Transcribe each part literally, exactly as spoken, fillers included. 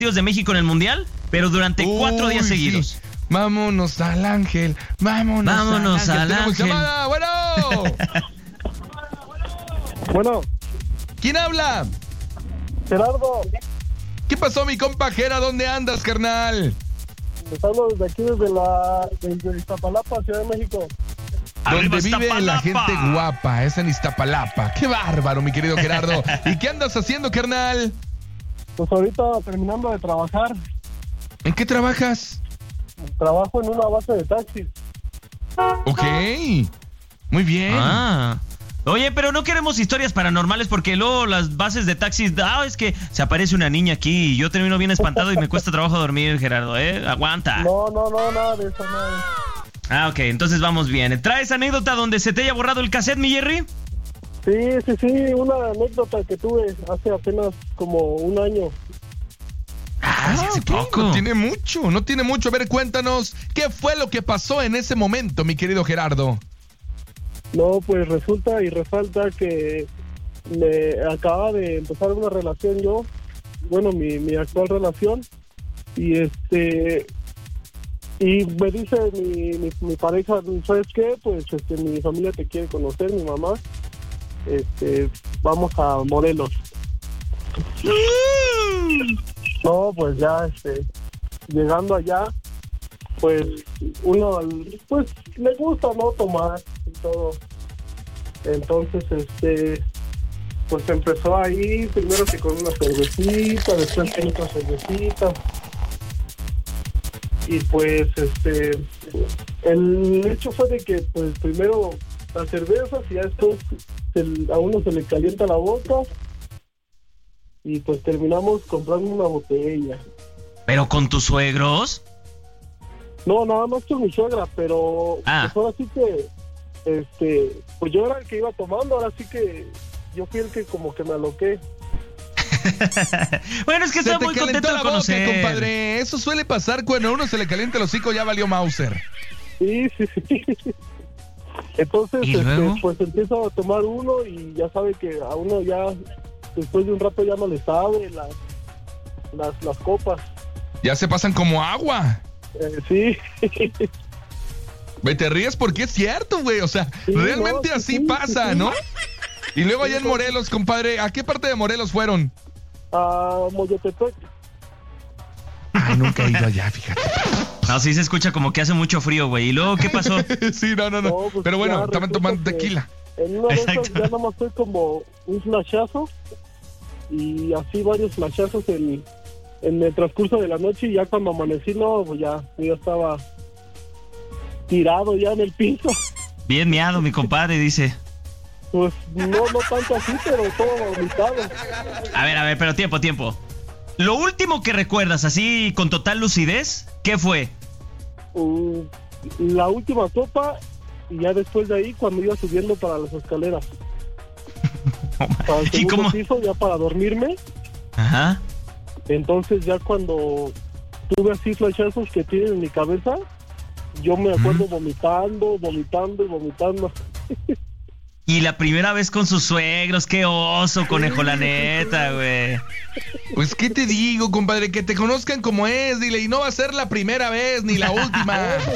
partidos de México en el Mundial, pero durante Uy, cuatro días sí. seguidos. Vámonos al Ángel, vámonos, vámonos al Ángel. Ángel. Llamada, bueno. Bueno. ¿Quién habla? Gerardo. ¿Qué pasó, mi compa Gera? ¿Dónde andas, carnal? Les hablo desde aquí, desde la desde Iztapalapa, Ciudad de México. Donde vive la gente guapa, es en Iztapalapa. ¡Qué bárbaro, mi querido Gerardo! ¿Y qué andas haciendo, carnal? Pues ahorita terminando de trabajar. ¿En qué trabajas? Trabajo en una base de taxis. Ok, muy bien. Ah. Oye, pero no queremos historias paranormales porque luego las bases de taxis, ah, es que se aparece una niña aquí y yo termino bien espantado y me cuesta trabajo dormir, Gerardo, ¿eh? Aguanta. No, no, no, nada de eso, nada. Ah, ok, entonces vamos bien. ¿Traes anécdota donde se te haya borrado el cassette, mi Jerry? Sí, sí, sí, una anécdota que tuve hace apenas como un año. Ah, sí, hace okay. poco. No tiene mucho, no tiene mucho. A ver, cuéntanos, ¿qué fue lo que pasó en ese momento, mi querido Gerardo? No, pues resulta y resalta que me acaba de empezar una relación yo, bueno, mi, mi actual relación, y este... Y me dice mi, mi, mi pareja, ¿sabes qué? Pues este, mi familia te quiere conocer, mi mamá. Este, vamos a Morelos. No, pues ya, este, llegando allá, pues uno, pues le gusta, ¿no? Tomar y todo. Entonces, este, pues empezó ahí, primero que con una cervecita, después con otra cervecita. Y pues este el hecho fue de que pues primero las cervezas y ya después se, a uno se le calienta la boca y pues terminamos comprando una botella. ¿Pero con tus suegros? No, nada más con mi suegra, pero ah. pues ahora sí que este pues yo era el que iba tomando, ahora sí que yo fui el que como que me aloqué. Bueno, es que estoy muy contento de conocer, boca, compadre. Eso suele pasar cuando a uno se le calienta el hocico, ya valió Mauser. Sí, sí, sí. Entonces, este, pues empiezo a tomar uno y ya sabe que a uno ya, después de un rato ya no le sabe las, las, las copas. Ya se pasan como agua. Eh, sí. Güey, te ríes porque es cierto, güey. O sea, sí, realmente no, así sí, pasa, sí, ¿no? Y luego allá en Morelos, compadre, ¿a qué parte de Morelos fueron? A Moyotepec. Ay, nunca he ido allá, fíjate. No, sí se escucha como que hace mucho frío, güey. ¿Y luego qué pasó? Sí, no, no, no. no pues pero bueno, estaban tomando tequila. En una de esas ya nomás fue como un flashazo. Y así varios flashazos en, en el transcurso de la noche. Y ya cuando amanecí, no, pues ya, ya estaba tirado ya en el piso. Bien miado, mi compadre, dice. Pues no, no tanto así, pero todo vomitado. A ver, a ver, pero tiempo, tiempo. Lo último que recuerdas, así con total lucidez, ¿qué fue? Uh, la última copa y ya después de ahí cuando iba subiendo para las escaleras. Para el segundo cómo? piso, ya para dormirme. Ajá. Entonces ya cuando tuve así flashazos que tienen en mi cabeza, yo me acuerdo ¿Mm? vomitando, vomitando y vomitando. Y la primera vez con sus suegros, qué oso, conejo, la neta, güey. Pues, ¿qué te digo, compadre? Que te conozcan como es, dile, y no va a ser la primera vez, ni la última.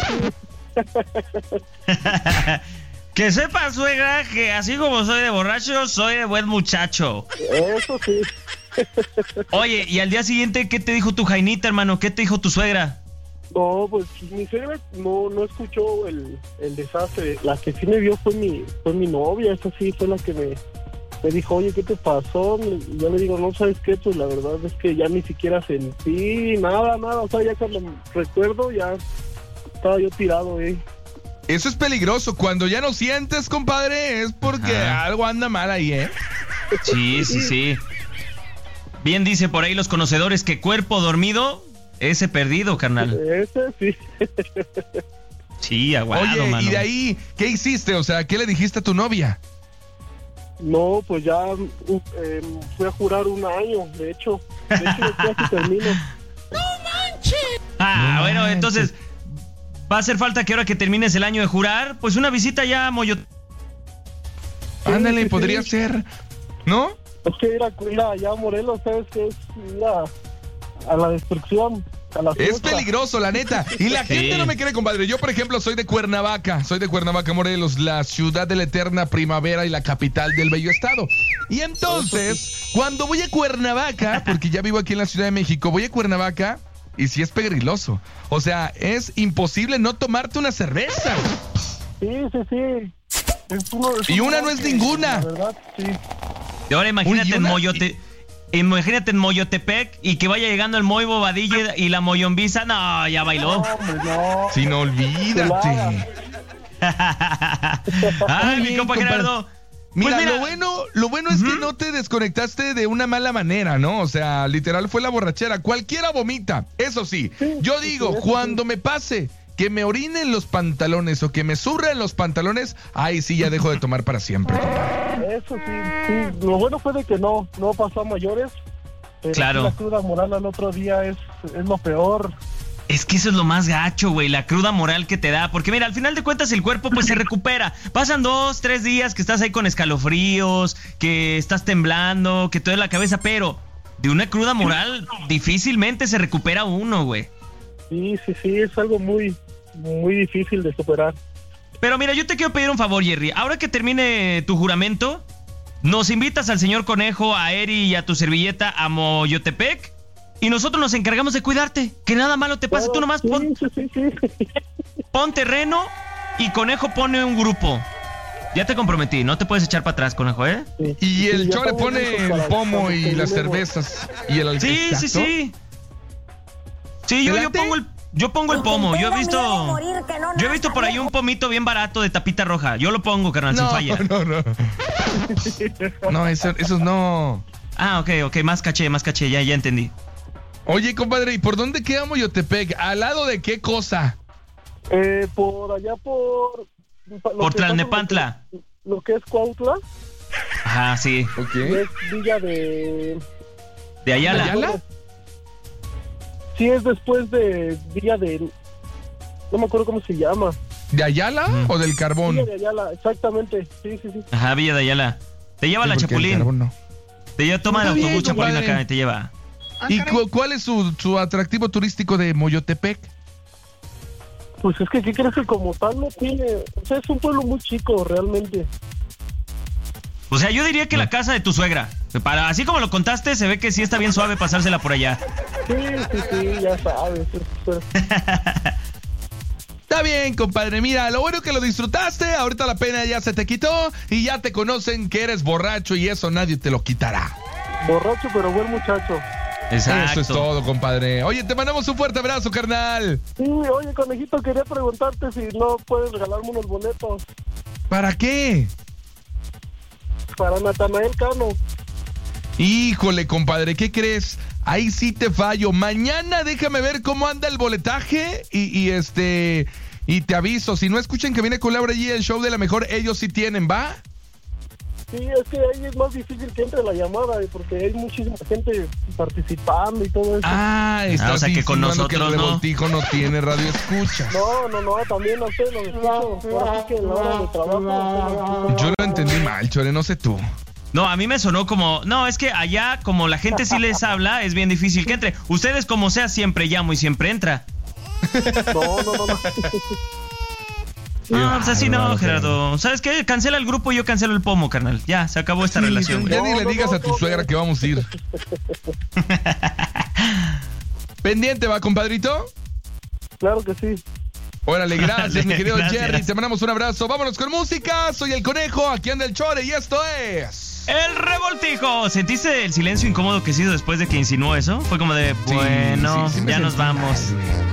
Que sepa, suegra, que así como soy de borracho, soy de buen muchacho. Eso sí. Oye, y al día siguiente, ¿qué te dijo tu Jainita, hermano? ¿Qué te dijo tu suegra? No, pues mi suegra no, no escuchó el, el desastre. La que sí me vio fue mi fue mi novia. Esa sí fue la que me, me dijo, oye, ¿qué te pasó? Y yo le digo, no, ¿sabes qué? Pues la verdad es que ya ni siquiera sentí nada, nada. O sea, ya cuando recuerdo ya estaba yo tirado, eh. Eso es peligroso. Cuando ya no sientes, compadre, es porque Ajá. algo anda mal ahí, ¿eh? Sí, sí, sí. Bien dice por ahí los conocedores que cuerpo dormido... Ese perdido, carnal. Ese sí. Sí, aguado, Oye, mano. ¿y de ahí qué hiciste? O sea, ¿qué le dijiste a tu novia? No, pues ya uh, eh, fui a jurar un año, de hecho. De hecho, casi termino. ¡No manches! Ah, no bueno, manches. Entonces, va a hacer falta que ahora que termines el año de jurar, pues una visita ya a Moyo... Ándale, sí, podría sí. ser, ¿no? Es que ir a, ir allá a Morelos, ¿sabes qué? Es una... a la destrucción. A la Es fruta. peligroso, la neta. Y la Sí. gente no me cree, compadre. Yo, por ejemplo, soy de Cuernavaca. Soy de Cuernavaca, Morelos, la ciudad de la eterna primavera y la capital del bello estado. Y entonces, cuando voy a Cuernavaca, porque ya vivo aquí en la Ciudad de México, voy a Cuernavaca y sí es peligroso. O sea, es imposible no tomarte una cerveza. Sí, sí, sí. Es uno- es Y un una no es que, ninguna. La verdad, sí. Y ahora imagínate Uy, y en una- Moyote. Imagínate en Moyotepec y que vaya llegando el Moy Bobadilla y la Moyombiza. No, ya bailó. No, hombre, no. Sí, no olvídate. Ay, Muy mi bien, compa compadre. Gerardo. Mira, Pues mira, lo bueno, lo bueno es que Ujú. no te desconectaste de una mala manera, ¿no? O sea, literal fue la borrachera. Cualquiera vomita. Eso sí, Sí, yo sí, digo, sí, eso cuando sí. me pase que me orinen los pantalones o que me zurren los pantalones, ahí sí ya dejo de tomar para siempre, compadre. Eso sí, sí. Lo bueno fue de que no, no pasó a mayores. Pero Claro. sí, la cruda moral al otro día es, es lo peor. es que eso es lo más gacho, güey, la cruda moral que te da. Porque mira, al final de cuentas el cuerpo pues se recupera. Pasan dos, tres días que estás ahí con escalofríos, que estás temblando, que te duele la cabeza, pero de una cruda moral difícilmente se recupera uno, güey. Sí, sí, sí, es algo muy, muy difícil de superar. Pero mira, yo te quiero pedir un favor, Jerry. Ahora que termine tu juramento, nos invitas al señor Conejo, a Eri y a tu servilleta a Moyotepec y nosotros nos encargamos de cuidarte. Que nada malo te pase. Tú nomás Sí, pon, sí, sí, sí. pon terreno y Conejo pone un grupo. Ya te comprometí, no te puedes echar para atrás, Conejo, ¿eh? Sí. Y el Sí, ya chore estamos pone listos el para- pomo para y que las terminemos. cervezas y el alcohol. Sí, sí, sí. Sí, ¿Te yo, yo late? pongo el yo pongo el pomo. Yo he visto Yo he visto por ahí un pomito bien barato de tapita roja. Yo lo pongo, carnal, sin No, falla. no, no. No, eso, esos no. Ah, ok, ok, más caché, más caché, ya, ya entendí. Oye, compadre, ¿y por dónde queda Moyotepec? ¿Al lado de qué cosa? Eh, por allá por... lo Por que pasa- Tlalnepantla. Lo que, lo que es Cuautla, Ajá, sí. Ok. es Villa de... De Ayala. ¿Ayala? Sí, es después de Villa de... No me acuerdo cómo se llama. ¿De Ayala Ujú. o del carbón? Villa de Ayala, exactamente. Sí, sí, sí. Ajá, Villa de Ayala. Te lleva Sí, la porque el Chapulín. carbón no. Te lleva, toma el Está bien, autobús Chapulín compadre. acá y te lleva. ¿Y cu- cuál es su, su atractivo turístico de Moyotepec? Pues es que, ¿qué crees que como tal no tiene? O sea, es un pueblo muy chico, realmente. O sea, yo diría que la casa de tu suegra. Para, así como lo contaste, se ve que sí está bien suave pasársela por allá. Sí, sí, sí, ya sabes. es- es- Está bien, compadre. Mira, lo bueno que lo disfrutaste. Ahorita la pena ya se te quitó y ya te conocen que eres borracho y eso nadie te lo quitará. Borracho, pero buen muchacho. Exacto. Eso es todo, compadre. Oye, te mandamos un fuerte abrazo, carnal. Sí, oye, conejito, quería preguntarte si no puedes regalarme unos boletos ¿Para qué? para Natanael Cano. Híjole, compadre, ¿qué crees? Ahí sí te fallo. Mañana déjame ver cómo anda el boletaje y, y este y te aviso. Si no escuchan que viene con Laura allí el show de la mejor, ellos sí tienen, ¿va? Sí, es que ahí es más difícil que entre la llamada, eh, porque hay muchísima gente participando y todo eso. Ah, estás Ah, o sea que con insinuando que el nosotros no. revoltijo no tiene radio escucha. No, no, no, también no sé, lo escucho. Ahora sí que en la hora de trabajo no sé, lo escucho. Yo lo entendí mal, Chore, no sé tú. No, a mí me sonó como... No, es que allá, como la gente sí les habla, es bien difícil que entre. Ustedes, como sea, siempre llamo y siempre entra. No, no, no, no. No, pues así no, bárbaro, Gerardo. ¿Sabes qué? Cancela el grupo y yo cancelo el pomo, carnal. Ya, se acabó esta Sí, relación, ya güey. ni No, le no, digas no, a tu no, suegra no. que vamos a ir. Pendiente, ¿va, compadrito? Claro que sí. Órale, gracias, mi querido Gracias. Jerry. Te mandamos un abrazo. Vámonos con música. Soy el Conejo, aquí anda el Chore y esto es... ¡El revoltijo! ¿Sentiste el silencio incómodo que hizo después de que insinuó eso? Fue como de, Sí, bueno, sí, sí me ya nos sentí vamos. mal, güey.